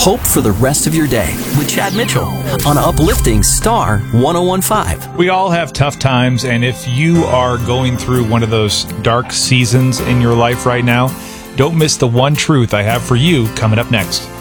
Hope for the rest of your day with Chad Mitchell on Uplifting Star 1015. We all have tough times, and if you are going through one of those dark seasons in your life right now, don't miss the one truth I have for you coming up next.